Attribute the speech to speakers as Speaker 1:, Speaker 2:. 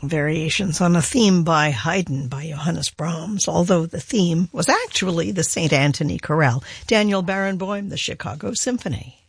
Speaker 1: Variations on a theme by Haydn by Johannes Brahms, although the theme was actually the St. Anthony Chorale. Daniel Barenboim, the Chicago Symphony.